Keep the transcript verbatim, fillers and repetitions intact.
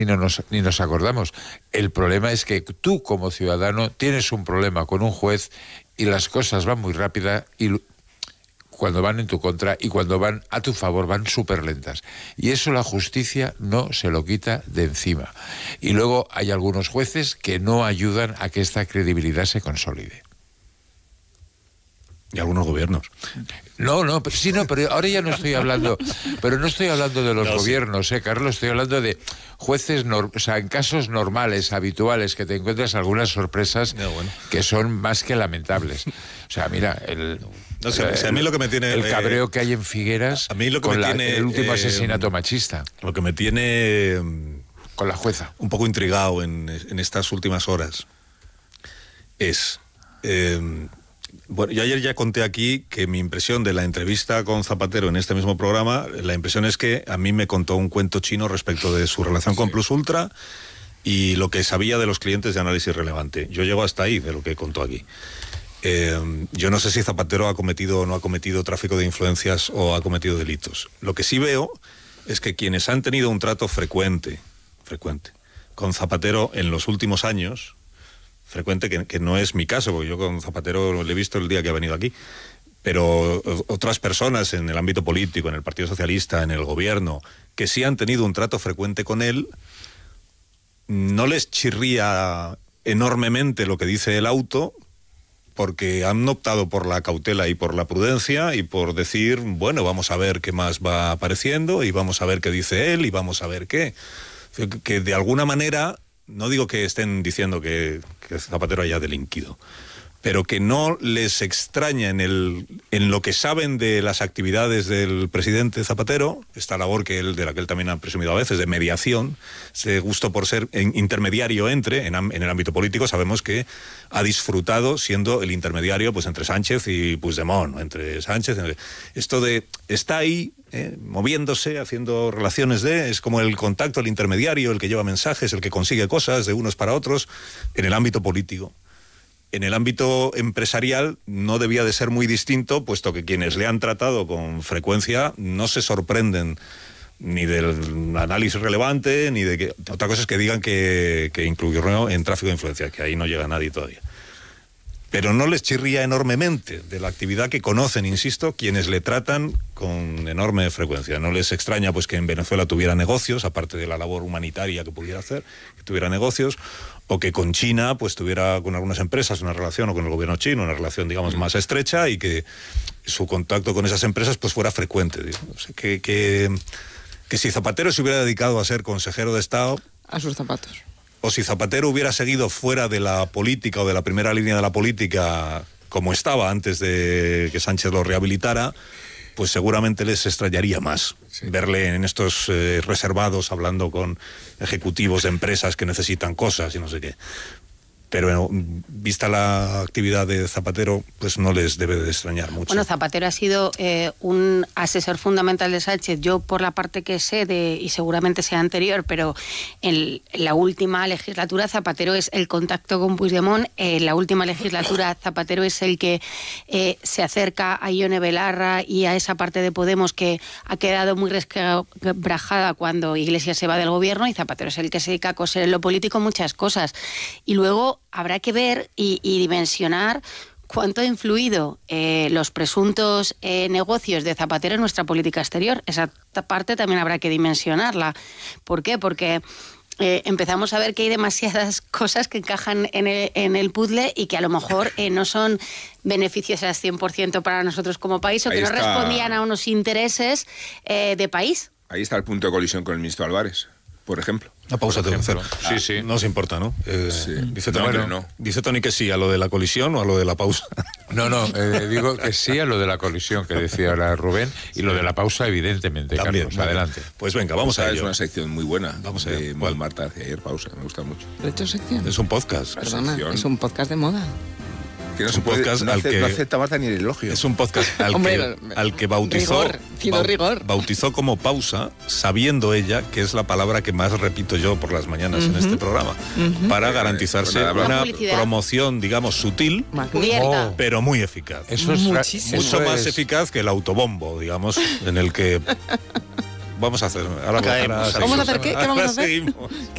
ni nos, ni nos acordamos. El problema es que tú, como ciudadano, tienes un problema con un juez y las cosas van muy rápidas y cuando van en tu contra y cuando van a tu favor van súper lentas. Y eso la justicia no se lo quita de encima. Y luego hay algunos jueces que no ayudan a que esta credibilidad se consolide. Y algunos gobiernos. No, no, pero, sí, no, pero ahora ya no estoy hablando, pero no estoy hablando de los no, gobiernos, sí. eh, Carlos, estoy hablando de jueces, nor, o sea, en casos normales, habituales, que te encuentras algunas sorpresas no, bueno. que son más que lamentables. O sea, mira, el... No sé, o sea, a mí lo que me tiene... El cabreo eh, que hay en Figueras a mí lo que con me la, tiene, el último eh, asesinato machista. Lo que me tiene... Con la jueza. Un poco intrigado en, en estas últimas horas es... Eh, Bueno, yo ayer ya conté aquí que mi impresión de la entrevista con Zapatero en este mismo programa, la impresión es que a mí me contó un cuento chino respecto de su relación sí. con Plus Ultra y lo que sabía de los clientes de análisis relevante. Yo llego hasta ahí de lo que contó aquí. Eh, yo no sé si Zapatero ha cometido o no ha cometido tráfico de influencias o ha cometido delitos. Lo que sí veo es que quienes han tenido un trato frecuente, frecuente, con Zapatero en los últimos años... frecuente, que, que no es mi caso, porque yo con Zapatero le he visto el día que ha venido aquí, pero otras personas en el ámbito político, en el Partido Socialista, en el gobierno, que sí han tenido un trato frecuente con él, no les chirría enormemente lo que dice el auto, porque han optado por la cautela y por la prudencia y por decir, bueno, vamos a ver qué más va apareciendo y vamos a ver qué dice él y vamos a ver qué. Que de alguna manera... No digo que estén diciendo que, que Zapatero haya delinquido, pero que no les extraña en, el, en lo que saben de las actividades del presidente Zapatero, esta labor que él, de la que él también ha presumido a veces, de mediación, ese gusto por ser en, intermediario entre, en, en el ámbito político, sabemos que ha disfrutado siendo el intermediario pues entre Sánchez y Puigdemont, entre Sánchez, entre, esto de, está ahí, Eh, moviéndose, haciendo relaciones de... Es como el contacto, el intermediario, el que lleva mensajes, el que consigue cosas de unos para otros, en el ámbito político. En el ámbito empresarial no debía de ser muy distinto, puesto que quienes le han tratado con frecuencia no se sorprenden ni del análisis relevante, ni de que... Otra cosa es que digan que, que incluyó en tráfico de influencia, que ahí no llega nadie todavía. Pero no les chirría enormemente de la actividad que conocen, insisto, quienes le tratan con enorme frecuencia. No les extraña pues que en Venezuela tuviera negocios, aparte de la labor humanitaria que pudiera hacer, que tuviera negocios, o que con China pues tuviera con algunas empresas una relación, o con el gobierno chino una relación, digamos, más estrecha, y que su contacto con esas empresas pues fuera frecuente. O sea, que, que, que si Zapatero se hubiera dedicado a ser consejero de Estado... A sus zapatos. O si Zapatero hubiera seguido fuera de la política o de la primera línea de la política como estaba antes de que Sánchez lo rehabilitara, pues seguramente les extrañaría más sí. verle en estos eh, reservados hablando con ejecutivos de empresas que necesitan cosas y no sé qué. Pero vista la actividad de Zapatero, pues no les debe de extrañar mucho. Bueno, Zapatero ha sido eh, un asesor fundamental de Sánchez. Yo, por la parte que sé, de y seguramente sea anterior, pero en, en la última legislatura Zapatero es el contacto con Puigdemont. En la última legislatura Zapatero es el que eh, se acerca a Ione Belarra y a esa parte de Podemos que ha quedado muy resquebrajada cuando Iglesias se va del gobierno, y Zapatero es el que se dedica a coser en lo político muchas cosas. Y luego habrá que ver y, y dimensionar cuánto ha influido eh, los presuntos eh, negocios de Zapatero en nuestra política exterior. Esa parte también habrá que dimensionarla. ¿Por qué? Porque eh, empezamos a ver que hay demasiadas cosas que encajan en el, en el puzzle y que a lo mejor eh, no son beneficiosas cien por ciento para nosotros como país, o que Ahí no está... respondían a unos intereses eh, de país. Ahí está el punto de colisión con el ministro Álvarez, por ejemplo. Una pausa, te cero. Sí, sí. No os importa, ¿no? Eh, sí. Dice Tony, no, que, no. dice Tony que sí a lo de la colisión o a lo de la pausa. No, no, eh, digo que sí a lo de la colisión que decía ahora Rubén, y sí. lo de la pausa, evidentemente. También, Carlos, adelante. Pues venga, vamos a ello. Es una sección muy buena. Vamos a de Moda Marta hacia ayer, pausa, me gusta mucho. ¿De hecho sección? Es un podcast. Perdona, es un podcast de moda. Que no es se un puede, podcast no al hace, que no acepta Marta ni el elogio. Es un podcast al, Hombre, que, al que bautizó rigor, pido rigor. bautizó como pausa, sabiendo ella que es la palabra que más repito yo por las mañanas uh-huh. en este programa, uh-huh. para garantizarse eh, bueno, una publicidad. promoción, digamos, sutil, oh. pero muy eficaz. Eso es muchísimo. Mucho eso más es... eficaz que el autobombo, digamos, en el que vamos a hacer. Ahora, ahora, ahora ¿Vamos a hacer qué? ¿Qué vamos a hacer? Seguimos.